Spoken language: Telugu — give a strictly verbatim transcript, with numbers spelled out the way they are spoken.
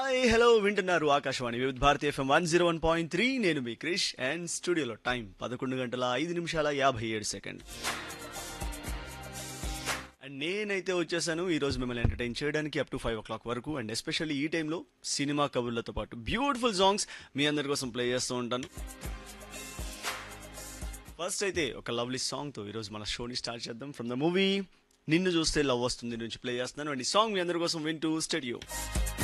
హాయ్ హలో వింటున్నారు ఆకాశవాణి వివిధ Bharati FM one zero one point three నేను మీ క్రిష్ అండ్ స్టూడియోలో టైం పదకొండు గంటల ఐదు నిమిషాల యాభై ఏడు సెకండ్ అండ్ నేనైతే వచ్చేసాను ఈ రోజు మిమ్మల్ని ఎంటర్టైన్ చేయడానికి up to five oh clock వరకు అండ్ ఎస్పెషల్లీ ఈ టైంలో సినిమా కబుర్లతో పాటు బ్యూటిఫుల్ సాంగ్స్ మీ అందరి కోసం ప్లే చేస్తూ ఉంటాను. ఫస్ట్ అయితే ఒక లవ్లీ సాంగ్తో ఈరోజు మన షోని స్టార్ట్ చేద్దాం. ఫ్రమ్ ద మూవీ నిన్ను చూస్తే లవ్ వస్తుంది నుంచి ప్లే చేస్తున్నాను అండ్ ఈ సాంగ్ మీ అందరి కోసం వింటూ స్టూడియో.